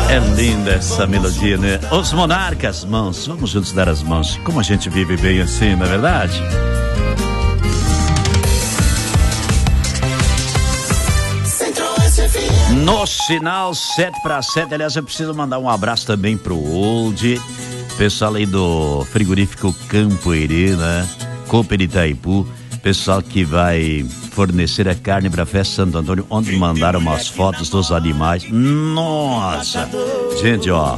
É linda essa melodia, né? Os Monarcas, mãos, vamos juntos dar as mãos. Como a gente vive bem assim, não é verdade? No sinal 7:07, aliás, eu preciso mandar um abraço também pro Old, pessoal aí do frigorífico Campo Herê, né? Cooper Itaipu, pessoal que vai fornecer a carne para a festa Santo Antônio, onde mandaram umas fotos dos animais. Nossa, gente, ó,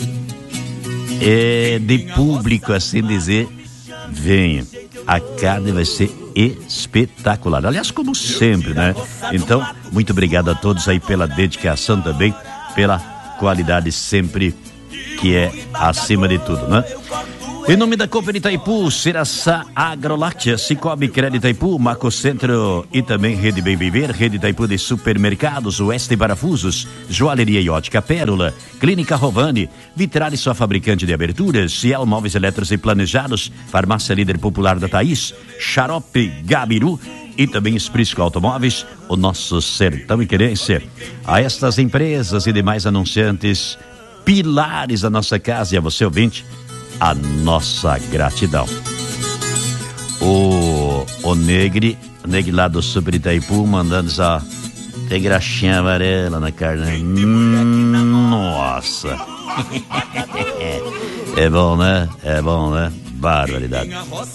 é de público, assim dizer, venha, a carne vai ser espetacular, aliás, como sempre, né? Então, muito obrigado a todos aí pela dedicação também, pela qualidade sempre que é acima de tudo, né? Em nome da Cooper Itaipu, Ceraçá Agroláctea, Cicobi Crédito Itaipu, Marco Centro e também Rede Bem Viver, Rede Itaipu de Supermercados, Oeste Parafusos, Joalheria e Ótica Pérola, Clínica Rovani, Vitrale, sua fabricante de aberturas, Ciel Móveis Eletros e Planejados, Farmácia Líder Popular da Thaís, Xarope Gabiru e também Esprisco Automóveis, o nosso sertão e querência. A estas empresas e demais anunciantes, pilares da nossa casa, e a você ouvinte, a nossa gratidão. O Negri lá do Super Itaipu mandando essa tem graxinha amarela na carne. Nossa. É bom, né? É bom, né? Barbaridade.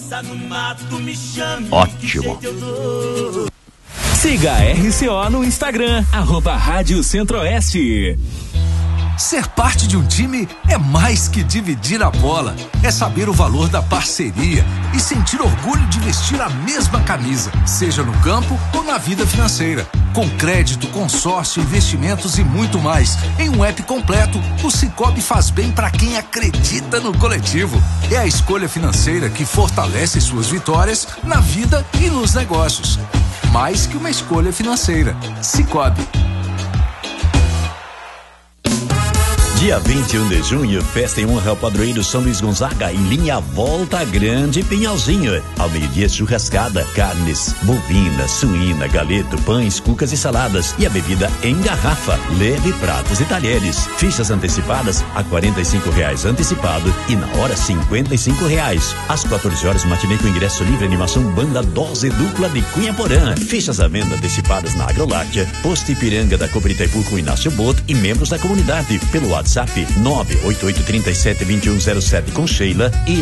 Ótimo. Siga a RCO no Instagram, @Rádio Centro-Oeste. Ser parte de um time é mais que dividir a bola. É saber o valor da parceria e sentir orgulho de vestir a mesma camisa, seja no campo ou na vida financeira. Com crédito, consórcio, investimentos e muito mais. Em um app completo, o Cicobi faz bem para quem acredita no coletivo. É a escolha financeira que fortalece suas vitórias na vida e nos negócios. Mais que uma escolha financeira. Cicobi. Dia 21 de junho, festa em honra ao padroeiro São Luís Gonzaga, em linha Volta Grande Pinhalzinho. Ao meio-dia, churrascada, carnes, bovina, suína, galeto, pães, cucas e saladas. E a bebida em garrafa. Leve pratos e talheres. Fichas antecipadas a R$45 antecipado e na hora R$55. Às 14 horas, matinê com ingresso livre, animação banda Dose Dupla de Cunha Porã. Fichas à venda antecipadas na Agroláctea, Posto Ipiranga da Cooper Itaipu com Inácio Boto e membros da comunidade pelo WhatsApp 988372107 com Sheila e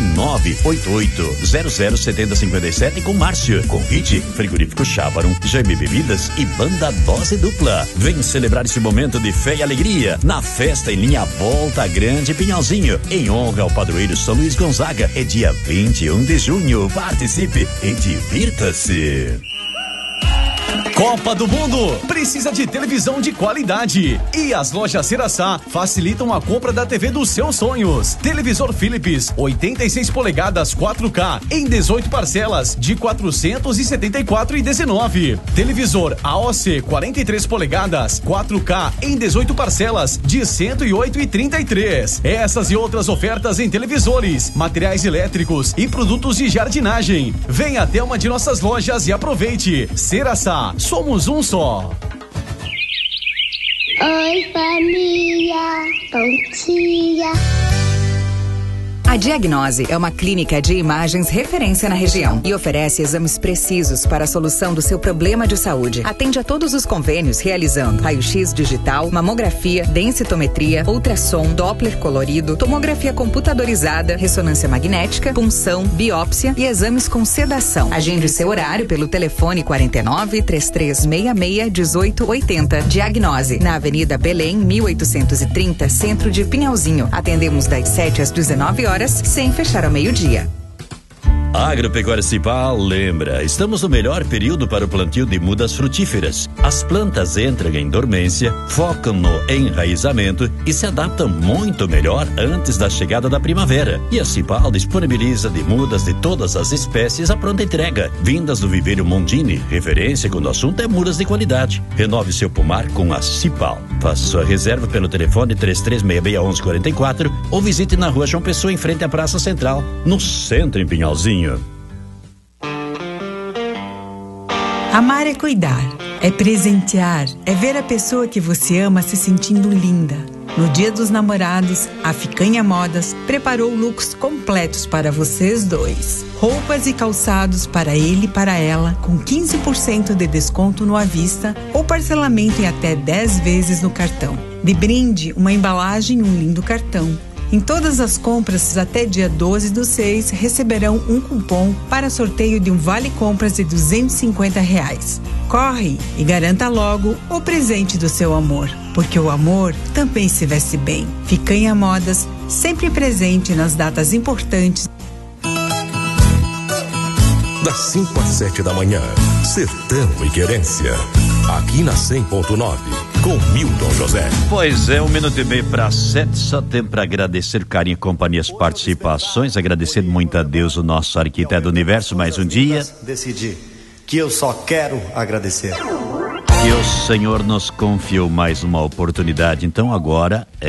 988007057 com Márcio. Convite Frigorífico Chávaron, Jaime Bebidas e Banda Dose Dupla. Vem celebrar esse momento de fé e alegria na festa em linha Volta Grande Pinhalzinho, em honra ao padroeiro São Luís Gonzaga. É dia 21 de junho. Participe e divirta-se. Copa do Mundo precisa de televisão de qualidade e as lojas Ceraçá facilitam a compra da TV dos seus sonhos. Televisor Philips 86 polegadas 4K em 18 parcelas de R$474,19. Televisor AOC 43 polegadas 4K em 18 parcelas de R$108,33. Essas e outras ofertas em televisores, materiais elétricos e produtos de jardinagem. Venha até uma de nossas lojas e aproveite. Ceraçá, somos um só. Oi, família. Bom dia. A Diagnose é uma clínica de imagens referência na região e oferece exames precisos para a solução do seu problema de saúde. Atende a todos os convênios realizando raio-x digital, mamografia, densitometria, ultrassom, Doppler colorido, tomografia computadorizada, ressonância magnética, punção, biópsia e exames com sedação. Agende seu horário pelo telefone 49-3366-1880. Diagnose, na Avenida Belém, 1830, Centro de Pinhalzinho. Atendemos das 7 às 19 horas, sem fechar ao meio-dia. Agropecuária Cipal lembra, estamos no melhor período para o plantio de mudas frutíferas. As plantas entram em dormência, focam no enraizamento e se adaptam muito melhor antes da chegada da primavera. E a Cipal disponibiliza de mudas de todas as espécies a pronta entrega, vindas do viveiro Mondini, referência quando o assunto é mudas de qualidade. Renove seu pomar com a Cipal. Faça sua reserva pelo telefone 33661144 ou visite na Rua João Pessoa, em frente à Praça Central, no centro em Pinhalzinho. Amar é cuidar, é presentear, é ver a pessoa que você ama se sentindo linda. No Dia dos Namorados, a Ficanha Modas preparou looks completos para vocês dois. Roupas e calçados para ele e para ela, com 15% de desconto no à vista ou parcelamento em até 10 vezes no cartão. De brinde, uma embalagem e um lindo cartão. Em todas as compras até dia 12/6 receberão um cupom para sorteio de um vale-compras de R$250. Corre e garanta logo o presente do seu amor, porque o amor também se veste bem. Ficanha Modas, sempre presente nas datas importantes. Das 5 às 7 da manhã, Sertão e Querência. Aqui na 100.9, com Milton José. Pois é, 1,5 para 7, só tempo para agradecer o carinho, companhia, as participações, agradecer muito a Deus, o nosso arquiteto do universo, mais um dia. Decidi que eu só quero agradecer. Que o Senhor nos confiou mais uma oportunidade, então agora